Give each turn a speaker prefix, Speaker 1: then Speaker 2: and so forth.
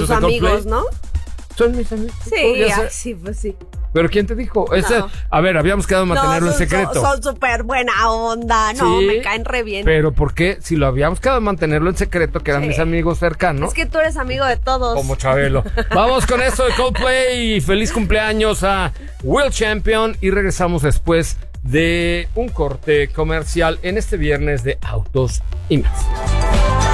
Speaker 1: tus amigos,
Speaker 2: Coldplay.
Speaker 1: ¿no?
Speaker 2: Son mis amigos.
Speaker 1: Sí,
Speaker 2: Ya sé.
Speaker 1: sí, pues sí.
Speaker 2: ¿Pero quién te dijo?
Speaker 1: No.
Speaker 2: A ver, habíamos quedado en mantenerlo en secreto.
Speaker 1: Son súper buena onda. No,
Speaker 2: Sí,
Speaker 1: me caen re bien.
Speaker 2: Pero ¿por qué? Si lo habíamos quedado en mantenerlo en secreto, que eran
Speaker 1: Sí.
Speaker 2: mis amigos cercanos.
Speaker 1: Es que tú eres amigo de todos.
Speaker 2: Como Chabelo. Vamos con esto de Coldplay. Feliz cumpleaños a Will Champion. Y regresamos después de un corte comercial en este viernes de Autos y Más.